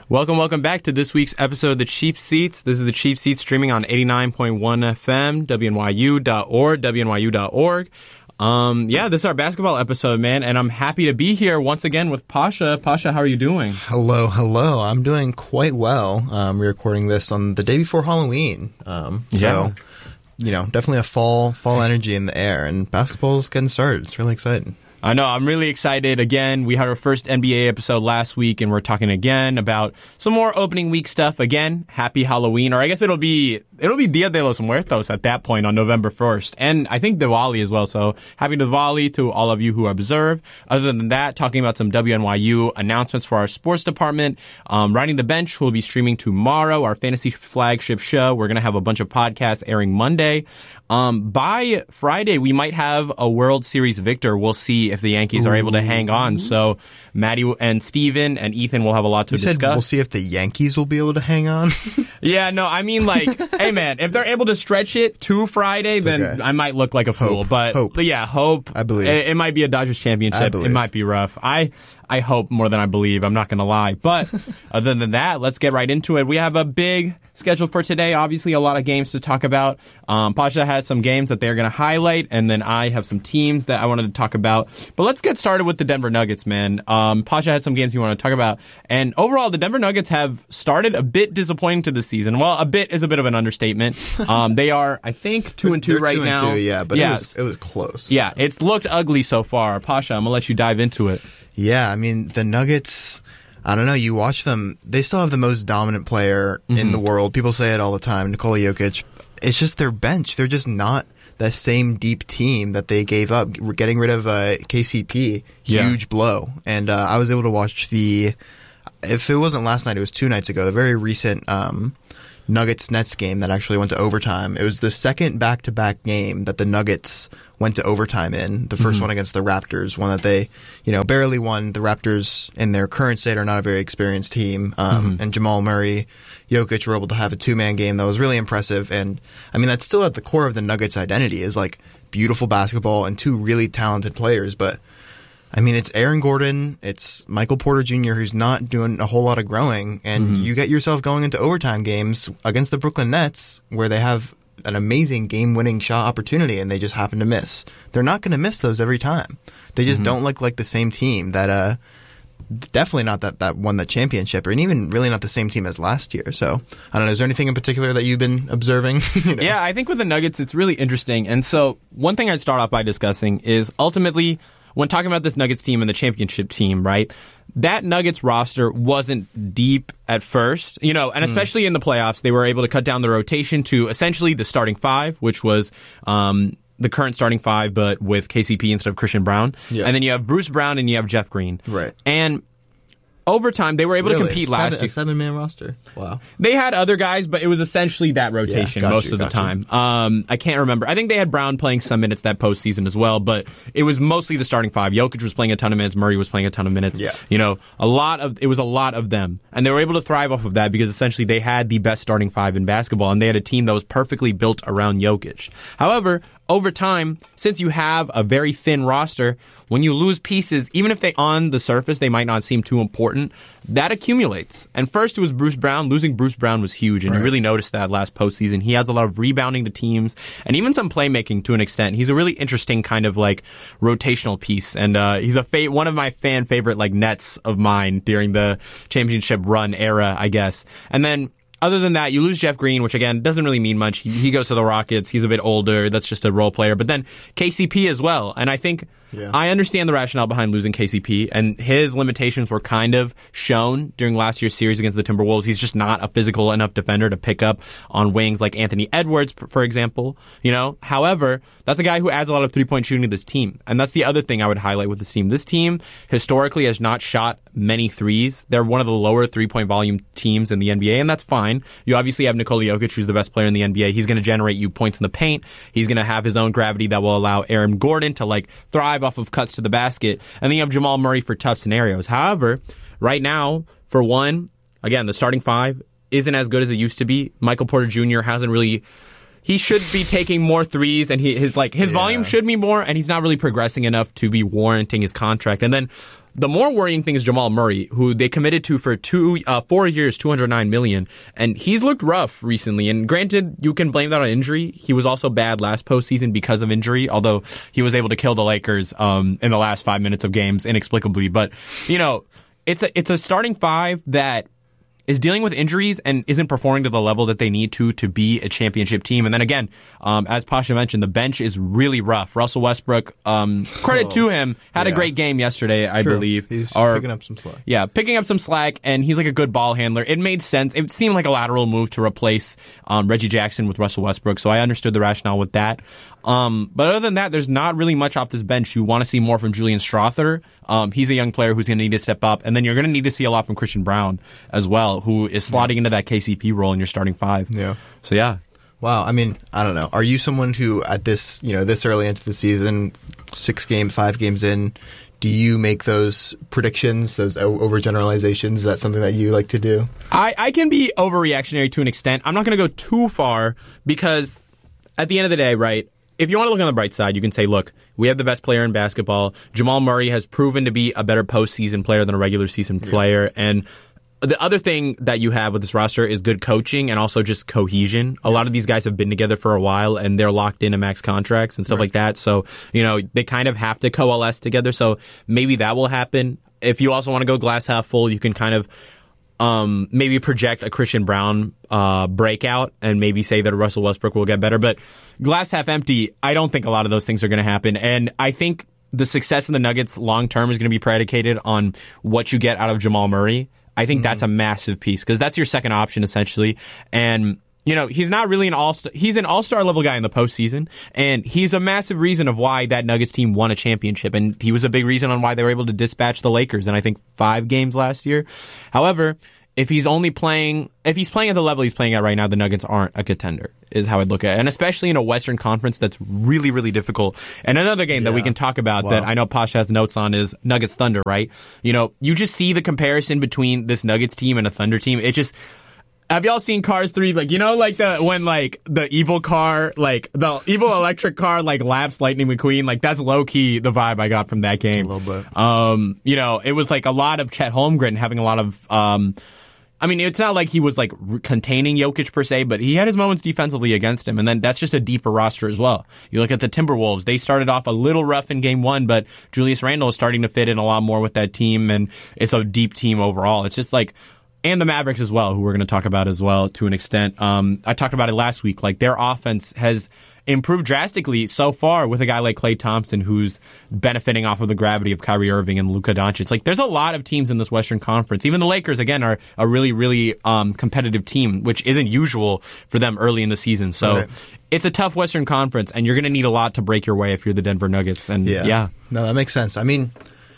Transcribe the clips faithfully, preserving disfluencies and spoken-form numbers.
Welcome, welcome back to this week's episode of The Cheap Seats. This is The Cheap Seats streaming on eighty-nine point one F M, W N Y U dot org, W N Y U dot org. Um, yeah, this is our basketball episode, man, and I'm happy to be here once again with Pasha. Pasha, how are you doing? Hello, hello. I'm doing quite well. Um, we're recording this on the day before Halloween. Um, so, yeah. you know, definitely a fall fall energy in the air, and basketball's getting started. It's really exciting. I know, I'm really excited. Again, we had our first N B A episode last week, and we're talking again about some more opening week stuff. Again, happy Halloween, or I guess it'll be it'll be Dia de los Muertos at that point on November first, and I think Diwali as well. So happy Diwali to all of you who observe. Other than that, talking about some W N Y U announcements for our sports department. Um, Riding the Bench will be streaming tomorrow, our fantasy flagship show. We're going to have a bunch of podcasts airing Monday. Um, by Friday, we might have a World Series victor. We'll see if the Yankees are able to hang on. So Maddie and Steven and Ethan will have a lot to you discuss. Said we'll see if the Yankees will be able to hang on. Yeah, no, I mean, like, hey, man, if they're able to stretch it to Friday, it's then okay. I might look like a hope. fool. But, hope. but yeah, hope. I believe. It, it might be a Dodgers championship. It might be rough. I I hope more than I believe. I'm not going to lie. But other than that, let's get right into it. We have a big schedule for today. Obviously, a lot of games to talk about. Um, Pasha has some games that they're going to highlight, and then I have some teams that I wanted to talk about. But let's get started with the Denver Nuggets, man. Um, Pasha had some games he wanted to talk about. And overall, the Denver Nuggets have started a bit disappointing to this season. Well, a bit is a bit of an understatement. Um, they are, I think, two and two they're right two and now. Two, yeah, but yeah. it was it was close. Yeah, it's looked ugly so far. Pasha, I'm going to let you dive into it. Yeah, I mean, the Nuggets, I don't know, you watch them, they still have the most dominant player mm-hmm. in the world. People say it all the time, Nikola Jokic. It's just their bench. They're just not that same deep team that they gave up. Getting rid of uh, K C P, huge yeah. blow. And uh, I was able to watch the, if it wasn't last night, it was two nights ago, the very recent um, Nuggets-Nets game that actually went to overtime. It was the second back-to-back game that the Nuggets went to overtime in. The first mm-hmm. one against the Raptors, one that they, you know, barely won. The Raptors, in their current state, are not a very experienced team. Um, mm-hmm. And Jamal Murray, Jokic were able to have a two-man game that was really impressive. And, I mean, that's still at the core of the Nuggets' identity, is, like, beautiful basketball and two really talented players. But, I mean, it's Aaron Gordon, it's Michael Porter Junior, who's not doing a whole lot of growing. And mm-hmm. you get yourself going into overtime games against the Brooklyn Nets, where they have an amazing game-winning shot opportunity, and they just happen to miss. They're not going to miss those every time. They just mm-hmm. don't look like the same team that, uh, definitely not that, that won the championship, and even really not the same team as last year. So, I don't know, is there anything in particular that you've been observing? you know? Yeah, I think with the Nuggets, it's really interesting. And so, one thing I'd start off by discussing is ultimately, when talking about this Nuggets team and the championship team, right, that Nuggets roster wasn't deep at first, you know, and especially mm. in the playoffs, they were able to cut down the rotation to essentially the starting five, which was um, the current starting five, but with K C P instead of Christian Brown. Yeah. And then you have Bruce Brown and you have Jeff Green. Right. And over time, they were able really? to compete Seven, last year. A seven-man roster. Wow. They had other guys, but it was essentially that rotation yeah, most you, of the time. Um, I can't remember. I think they had Brown playing some minutes that postseason as well, but it was mostly the starting five. Jokic was playing a ton of minutes. Murray was playing a ton of minutes. Yeah. You know, a lot of it was a lot of them, and they were able to thrive off of that because essentially they had the best starting five in basketball, and they had a team that was perfectly built around Jokic. However, over time, since you have a very thin roster, when you lose pieces, even if they on the surface they might not seem too important, that accumulates. And first it was Bruce Brown. Losing Bruce Brown was huge, and right. you really noticed that last postseason. He has a lot of rebounding to teams and even some playmaking to an extent. He's a really interesting kind of like rotational piece, and uh, he's a fa- one of my fan favorite like Nets of mine during the championship run era, I guess. And then other than that, you lose Jeff Green, which, again, doesn't really mean much. He, he goes to the Rockets. He's a bit older. That's just a role player. But then K C P as well. And I think yeah. I understand the rationale behind losing K C P. And his limitations were kind of shown during last year's series against the Timberwolves. He's just not a physical enough defender to pick up on wings like Anthony Edwards, for example. You know, however, that's a guy who adds a lot of three-point shooting to this team. And that's the other thing I would highlight with this team. This team historically has not shot many threes. They're one of the lower three-point volume teams in the N B A, and that's fine. You obviously have Nikola Jokic, who's the best player in the N B A. He's going to generate you points in the paint. He's going to have his own gravity that will allow Aaron Gordon to like thrive off of cuts to the basket. And then you have Jamal Murray for tough scenarios. However, right now, for one, again, the starting five isn't as good as it used to be. Michael Porter Junior hasn't really... He should be taking more threes, and he, his like his yeah. volume should be more, and he's not really progressing enough to be warranting his contract. And then The more worrying thing is Jamal Murray, who they committed to for two, uh, four years, two hundred nine million dollars, and he's looked rough recently. And granted, you can blame that on injury. He was also bad last postseason because of injury, although he was able to kill the Lakers um, in the last five minutes of games inexplicably. But you know, it's a it's a starting five that is dealing with injuries and isn't performing to the level that they need to to be a championship team. And then again, um, as Pasha mentioned, the bench is really rough. Russell Westbrook, um, credit oh, to him, had yeah. a great game yesterday, I True. believe. He's or, picking up some slack. Yeah, picking up some slack, and he's like a good ball handler. It made sense. It seemed like a lateral move to replace um, Reggie Jackson with Russell Westbrook, so I understood the rationale with that. Um, but other than that, there's not really much off this bench. You want to see more from Julian Strawther. Um, he's a young player who's going to need to step up. And then you're going to need to see a lot from Christian Brown as well, who is slotting yeah. into that K C P role in your starting five. Yeah. So, yeah. Wow. I mean, I don't know. Are you someone who at this, you know, this early into the season, six games, five games in, do you make those predictions, those overgeneralizations? Is that something that you like to do? I, I can be overreactionary to an extent. I'm not going to go too far because at the end of the day, right, if you want to look on the bright side, you can say, look, we have the best player in basketball. Jamal Murray has proven to be a better postseason player than a regular season player. Yeah. And the other thing that you have with this roster is good coaching and also just cohesion. A lot of these guys have been together for a while and they're locked into max contracts and stuff right. like that. So, you know, they kind of have to coalesce together. So maybe that will happen. If you also want to go glass half full, you can kind of Um, maybe project a Christian Brown uh, breakout and maybe say that Russell Westbrook will get better. But glass half empty, I don't think a lot of those things are going to happen. And I think the success of the Nuggets long term is going to be predicated on what you get out of Jamal Murray. I think mm-hmm. that's a massive piece because that's your second option essentially. And you know, he's not really an all-star. He's an all-star level guy in the postseason, and he's a massive reason of why that Nuggets team won a championship, and he was a big reason on why they were able to dispatch the Lakers in, I think, five games last year. However, if he's only playing, if he's playing at the level he's playing at right now, the Nuggets aren't a contender, is how I'd look at it. And especially in a Western Conference that's really, really difficult. And another game yeah. that we can talk about wow. that I know Pasha has notes on is Nuggets Thunder, right? You know, you just see the comparison between this Nuggets team and a Thunder team. It just... Have y'all seen Cars three? Like, you know, like the, when like the evil car, like the evil electric car, like laps Lightning McQueen, like that's low key the vibe I got from that game. A little bit. Um, you know, it was like a lot of Chet Holmgren having a lot of, um, I mean, it's not like he was like re- containing Jokic per se, but he had his moments defensively against him. And then that's just a deeper roster as well. You look at the Timberwolves, they started off a little rough in game one, but Julius Randle is starting to fit in a lot more with that team. And it's a deep team overall. It's just like, and the Mavericks as well, who we're going to talk about as well to an extent. Um, I talked about it last week. Like their offense has improved drastically so far with a guy like Klay Thompson, who's benefiting off of the gravity of Kyrie Irving and Luka Doncic. Like there's a lot of teams in this Western Conference. Even the Lakers, again, are a really, really um, competitive team, which isn't usual for them early in the season. So right. it's a tough Western Conference, and you're going to need a lot to break your way if you're the Denver Nuggets. And yeah. yeah, no, that makes sense. I mean,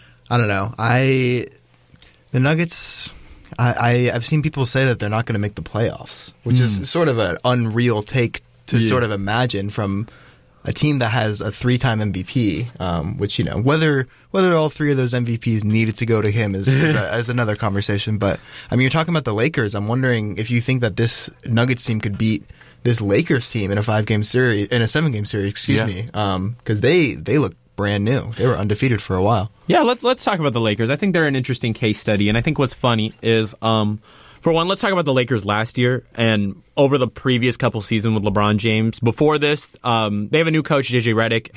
I don't know. I the Nuggets. I, I, I've seen people say that they're not going to make the playoffs, which mm. is sort of an unreal take to yeah. sort of imagine from a team that has a three-time M V P, um, which, you know, whether whether all three of those M V Ps needed to go to him is, is, a, is another conversation. But, I mean, you're talking about the Lakers. I'm wondering if you think that this Nuggets team could beat this Lakers team in a five-game series, in a seven-game series, excuse yeah. me, because um, they, they look brand new. They were undefeated for a while. Yeah, let's let's talk about the Lakers. I think they're an interesting case study, and I think what's funny is, um, for one, let's talk about the Lakers last year and over the previous couple seasons with LeBron James. Before this, um, they have a new coach, J J Redick,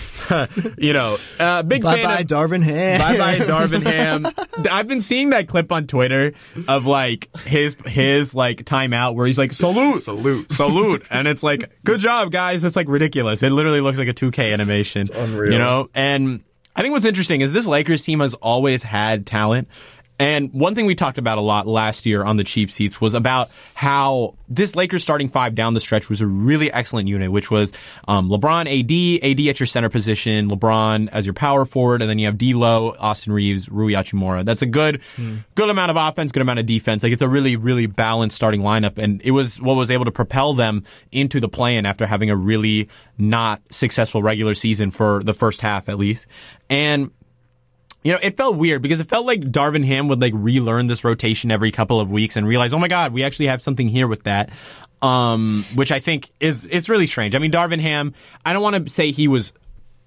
and you know, uh, big bye fan bye of, Darvin Ham. Bye bye Darvin Ham. I've been seeing that clip on Twitter of like his his like timeout where he's like salute, salute, salute, and it's like good job guys. It's like ridiculous. It literally looks like a two K animation. It's unreal. You know, and I think what's interesting is this Lakers team has always had talent. And one thing we talked about a lot last year on the cheap seats was about how this Lakers starting five down the stretch was a really excellent unit, which was um, LeBron, A D, A D at your center position, LeBron as your power forward, and then you have D'Lo, Austin Reeves, Rui Hachimura. That's a good, mm. good amount of offense, good amount of defense. Like it's a really, really balanced starting lineup, and it was what was able to propel them into the play-in after having a really not successful regular season for the first half at least. And you know, it felt weird because it felt like Darvin Ham would like relearn this rotation every couple of weeks and realize, oh my God, we actually have something here with that. Um, which I think is, it's really strange. I mean, Darvin Ham, I don't want to say he was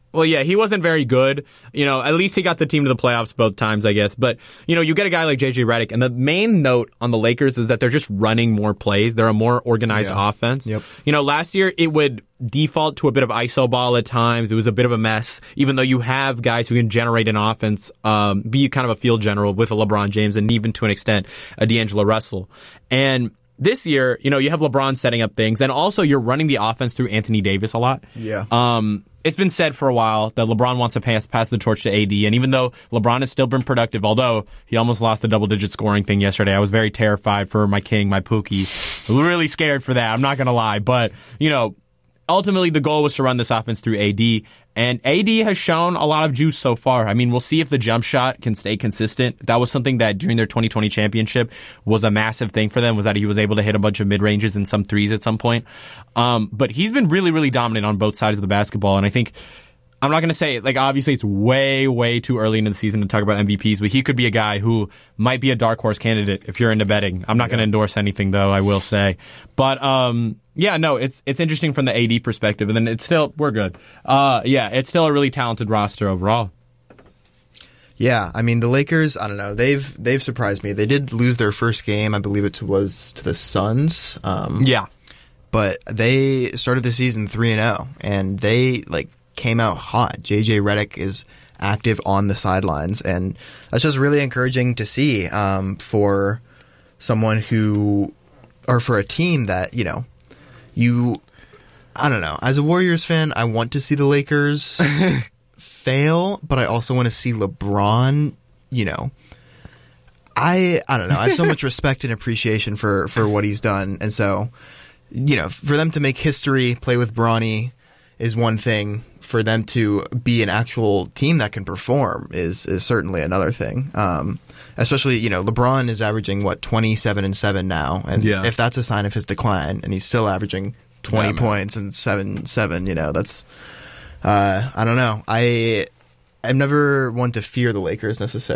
Well, yeah, he wasn't very good. You know, at least he got the team to the playoffs both times, I guess. But, you know, you get a guy like J J Redick, and the main note on the Lakers is that they're just running more plays. They're a more organized Yeah. offense. Yep. You know, last year it would default to a bit of iso ball at times. It was a bit of a mess, even though you have guys who can generate an offense, um, be kind of a field general with a LeBron James and even to an extent a D'Angelo Russell. And this year, you know, you have LeBron setting up things, and also you're running the offense through Anthony Davis a lot. Yeah. Um, it's been said for a while that LeBron wants to pass, pass the torch to A D, and even though LeBron has still been productive, although he almost lost the double-digit scoring thing yesterday, I was very terrified for my king, my Pookie. Really scared for that, I'm not going to lie. But, you know, ultimately the goal was to run this offense through A D, and A D has shown a lot of juice so far. I mean, we'll see if the jump shot can stay consistent. That was something that during their twenty twenty championship was a massive thing for them, was that he was able to hit a bunch of mid-ranges and some threes at some point. Um, but he's been really, really dominant on both sides of the basketball, and I think I'm not going to say, like, obviously it's way, way too early in the season to talk about M V Ps, but he could be a guy who might be a dark horse candidate if you're into betting. I'm not Yeah. going to endorse anything, though, I will say. But, um, yeah, no, it's it's interesting from the A D perspective, and then it's still, we're good. Uh, yeah, it's still a really talented roster overall. Yeah, I mean the Lakers. I don't know. They've they've surprised me. They did lose their first game. I believe it was to the Suns. Um, Yeah. but they started the season three and zero, and they like came out hot. J J Redick is active on the sidelines, and that's just really encouraging to see um, for someone who, or for a team that you know, you. I don't know. As a Warriors fan, I want to see the Lakers fail, but I also want to see LeBron, you know, I I don't know. I have so much respect and appreciation for, for what he's done. And so, you know, for them to make history, play with Bronny is one thing. For them to be an actual team that can perform is, is certainly another thing. Um, especially, you know, LeBron is averaging, what, twenty-seven and seven now. And Yeah. if that's a sign of his decline, and he's still averaging twenty Yeah, man. points and seven seven, you know, that's... Uh, I don't know. I I'm never one to fear the Lakers necessarily.